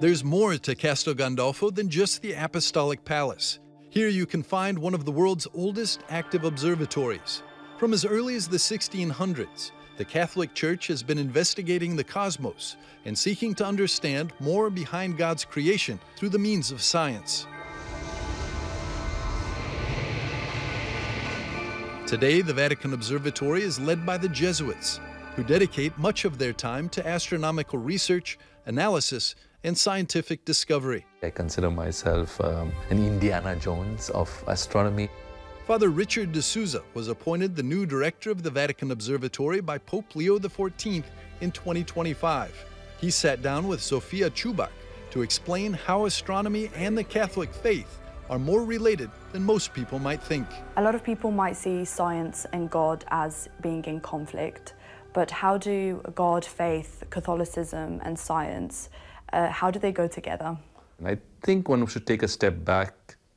There's more to Castel Gandolfo than just the Apostolic Palace. Here you can find one of the world's oldest active observatories. From as early as the 1600s, the Catholic Church has been investigating the cosmos and seeking to understand more behind God's creation through the means of science. Today, the Vatican Observatory is led by the Jesuits, who dedicate much of their time to astronomical research, analysis, and scientific discovery. I consider myself an Indiana Jones of astronomy. Father Richard de Souza was appointed the new director of the Vatican Observatory by Pope Leo XIV in 2025. He sat down with Sofia Chubak to explain how astronomy and the Catholic faith are more related than most people might think. A lot of people might see science and God as being in conflict, but how do God, faith, Catholicism, and science, how do they go together? I think one should take a step back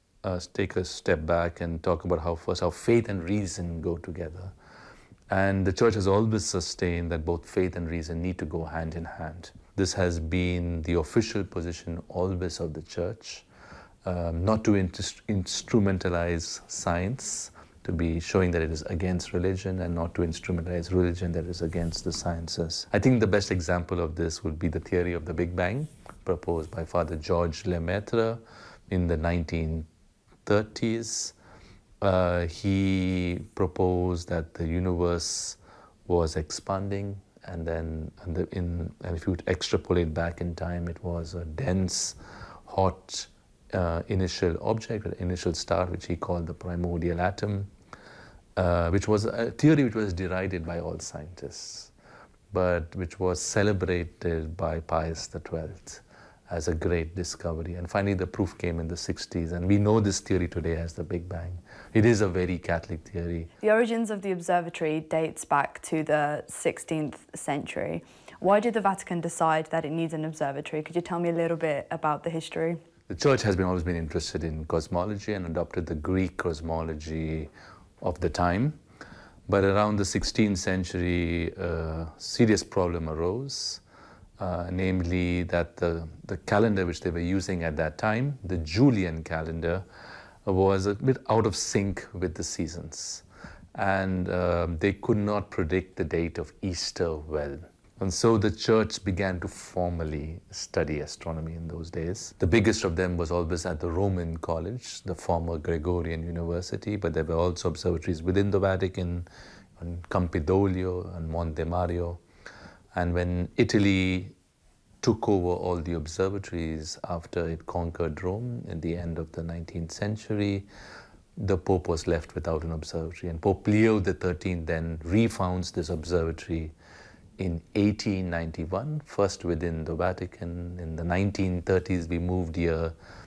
and talk about how faith and reason go together. And the Church has always sustained that both faith and reason need to go hand in hand. This has been the official position always of the Church, not to instrumentalize science, to be showing that it is against religion, and not to instrumentalize religion that is against the sciences. I think the best example of this would be the theory of the Big Bang, proposed by Father Georges Lemaitre in the 1930s. He proposed that the universe was expanding, and then if you would extrapolate back in time, it was a dense, hot initial object, an initial star, which he called the primordial atom, which was a theory which was derided by all scientists, but which was celebrated by Pius XII as a great discovery. And finally, the proof came in the 60s, and we know this theory today as the Big Bang. It is a very Catholic theory. The origins of the observatory dates back to the 16th century. Why did the Vatican decide that it needs an observatory? Could you tell me a little bit about the history? The Church has always been interested in cosmology and adopted the Greek cosmology of the time. But around the 16th century, a serious problem arose, namely that the calendar which they were using at that time, the Julian calendar, was a bit out of sync with the seasons. And they could not predict the date of Easter well. And so the Church began to formally study astronomy in those days. The biggest of them was always at the Roman College, the former Gregorian University, but there were also observatories within the Vatican, on Campidoglio and Monte Mario. And when Italy took over all the observatories after it conquered Rome in the end of the 19th century, the Pope was left without an observatory. And Pope Leo XIII then refounds this observatory in 1891, first within the Vatican. In the 1930s, we moved here